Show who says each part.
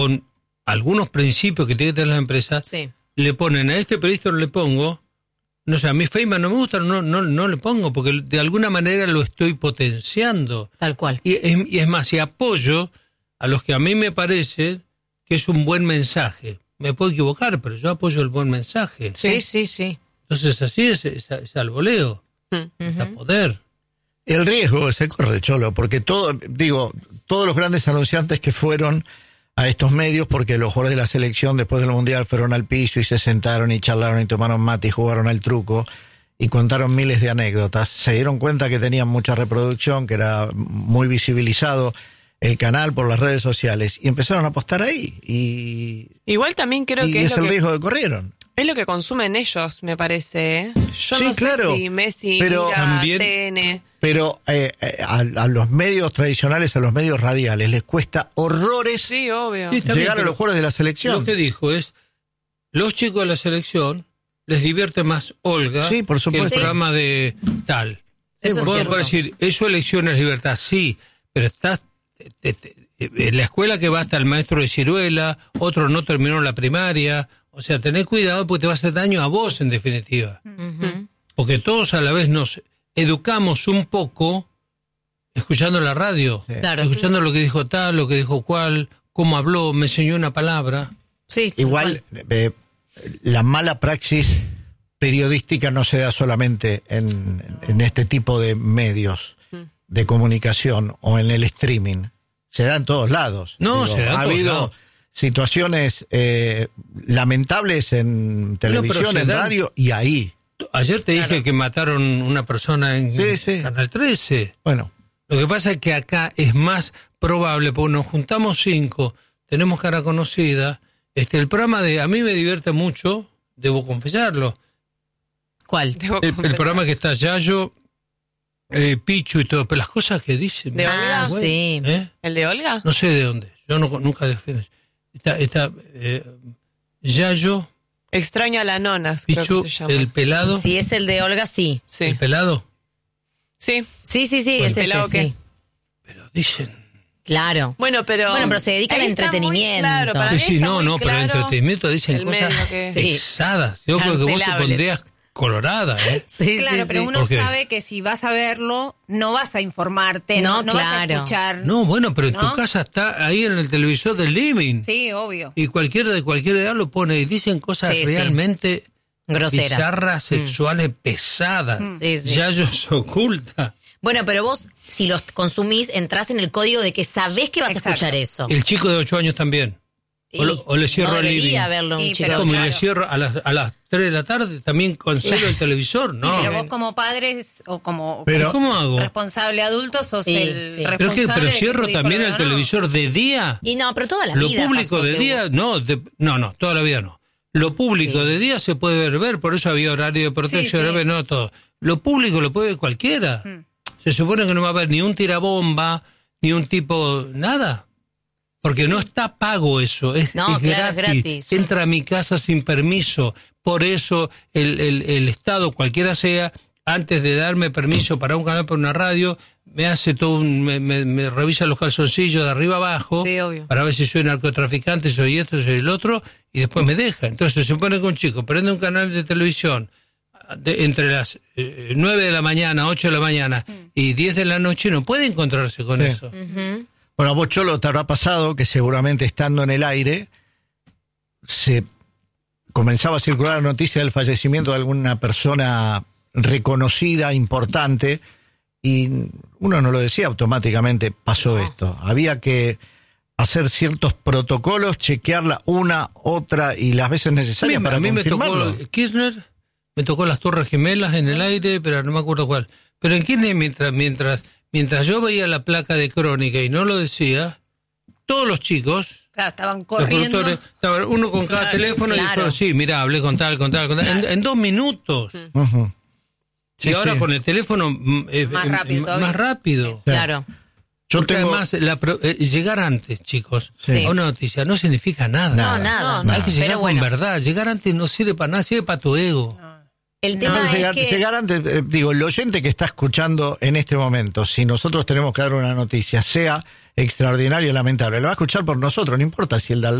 Speaker 1: con algunos principios que tiene que tener la empresa, le ponen a este periodista, no le pongo, no sé, a mi Feynman no me gusta, no le pongo, porque de alguna manera lo estoy potenciando.
Speaker 2: Tal cual.
Speaker 1: Y es más, y apoyo a los que a mí me parece que es un buen mensaje. Me puedo equivocar, pero yo apoyo el buen mensaje.
Speaker 2: Sí.
Speaker 1: Entonces así es al voleo, a poder.
Speaker 3: El riesgo se corre, Cholo, porque todos los grandes anunciantes que fueron a estos medios, porque los jugadores de la selección después del Mundial fueron al piso y se sentaron y charlaron y tomaron mate y jugaron al truco y contaron miles de anécdotas, se dieron cuenta que tenían mucha reproducción, que era muy visibilizado el canal por las redes sociales y empezaron a apostar ahí.
Speaker 4: Igual también creo que
Speaker 3: es el riesgo que corrieron.
Speaker 4: Es lo que consumen ellos, me parece. Yo
Speaker 3: sí,
Speaker 4: no
Speaker 3: claro,
Speaker 4: sé si Messi
Speaker 3: pero
Speaker 4: mira
Speaker 3: también,
Speaker 4: TN.
Speaker 3: Pero a los medios tradicionales, a los medios radiales, les cuesta horrores
Speaker 4: obvio.
Speaker 3: Llegar a los jugadores de la selección.
Speaker 1: Lo que dijo es, los chicos de la selección les divierte más Olga
Speaker 3: sí, por supuesto,
Speaker 1: que el programa de tal. Puedo decir, es su elección, es libertad, sí, pero estás en la escuela que va hasta el maestro de ciruela, otro no terminó la primaria, o sea, tenés cuidado porque te va a hacer daño a vos en definitiva. Porque todos a la vez nos educamos un poco escuchando la radio, escuchando lo que dijo tal, lo que dijo cual, cómo habló, me enseñó una palabra.
Speaker 2: Sí,
Speaker 3: igual la mala praxis periodística no se da solamente en este tipo de medios de comunicación o en el streaming, se da en todos lados.
Speaker 1: Se da
Speaker 3: ha habido situaciones lamentables en televisión, en radio y ahí.
Speaker 1: Ayer te dije que mataron una persona en Canal 13.
Speaker 3: Bueno.
Speaker 1: Lo que pasa es que acá es más probable, porque nos juntamos 5, tenemos cara conocida. El programa a mí me divierte mucho, debo confesarlo.
Speaker 2: ¿Cuál?
Speaker 1: El programa que está Yayo, Pichu y todo, pero las cosas que dicen.
Speaker 4: ¿De Olga?
Speaker 2: Sí.
Speaker 4: ¿El de Olga?
Speaker 1: No sé de dónde, yo nunca defiendo. Está Yayo.
Speaker 4: Extraño a la nona,
Speaker 1: Pichu,
Speaker 4: creo que se llama.
Speaker 1: El pelado.
Speaker 2: Si es el de Olga, sí.
Speaker 1: ¿El pelado?
Speaker 4: Sí.
Speaker 2: Sí,
Speaker 1: Bueno,
Speaker 2: es
Speaker 4: pelado
Speaker 2: ese, sí.
Speaker 1: Pero dicen.
Speaker 2: Claro.
Speaker 4: Bueno, pero
Speaker 2: se dedica al entretenimiento.
Speaker 4: Claro, para mí
Speaker 1: sí,
Speaker 4: está
Speaker 1: no,
Speaker 4: muy
Speaker 1: pero el entretenimiento dicen cosas pesadas. Yo creo que vos te pondrías colorada,
Speaker 2: Sí,
Speaker 5: claro, pero uno sabe que si vas a verlo, no vas a informarte, no vas a escuchar.
Speaker 1: No, bueno, pero en tu casa está ahí en el televisor del living.
Speaker 5: Sí, obvio.
Speaker 1: Y cualquiera de cualquier edad lo pone y dicen cosas realmente
Speaker 2: groseras,
Speaker 1: bizarras, sexuales, pesadas. Yayo se oculta.
Speaker 2: Bueno, pero vos, si los consumís, entrás en el código de que sabés que vas a escuchar eso.
Speaker 1: El chico de 8 años también. O le cierro el living.
Speaker 2: Verlo un chico.
Speaker 1: Como le cierro a las 3 de la tarde, también cancelo el televisor, ¿no?
Speaker 5: Pero vos como padres o como
Speaker 1: ¿cómo hago?
Speaker 5: Responsable adulto sos el responsable.
Speaker 1: ¿Pero cierro también el televisor de día?
Speaker 2: Y no, pero toda la
Speaker 1: vida.
Speaker 2: Lo
Speaker 1: público de día, no, toda la vida no. Lo público de día se puede ver, por eso había horario de protección, no todo. Lo público lo puede ver cualquiera. Se supone que no va a haber ni un tirabomba, ni un tipo, nada. Porque no está pago eso, es gratis. Entra a mi casa sin permiso. Por eso el Estado, cualquiera sea, antes de darme permiso para un canal, para una radio, me hace todo me revisa los calzoncillos de arriba abajo, para ver si soy narcotraficante, soy esto, soy el otro, y después me deja. Entonces se supone que un chico prende un canal de televisión entre las 9 de la mañana, 8 de la mañana y 10 de la noche, no puede encontrarse con eso.
Speaker 3: Bueno, a vos, Cholo, te habrá pasado que seguramente estando en el aire se comenzaba a circular la noticia del fallecimiento de alguna persona reconocida, importante, y uno no lo decía automáticamente, pasó esto. Había que hacer ciertos protocolos, chequearla una, otra y las veces necesarias para confirmarlo.
Speaker 1: A mí me tocó Kirchner, me tocó las Torres Gemelas en el aire, pero no me acuerdo cuál. Pero en Kirchner, mientras yo veía la placa de crónica y no lo decía, todos los chicos...
Speaker 5: Claro, estaban corriendo.
Speaker 1: Estaban uno con cada teléfono y dijo, sí, mira, hablé con tal. En 2 minutos. Y ahora con el teléfono más rápido.
Speaker 2: Claro.
Speaker 3: Yo tengo...
Speaker 1: Además, llegar antes, chicos, a una noticia no significa nada.
Speaker 2: No, nada.
Speaker 1: Hay que llegar con verdad. Llegar antes no sirve para nada, sirve para tu ego.
Speaker 2: El tema es que...
Speaker 3: llegar antes, el oyente que está escuchando en este momento, si nosotros tenemos que dar una noticia, sea extraordinaria o lamentable, lo va a escuchar por nosotros, no importa si el de al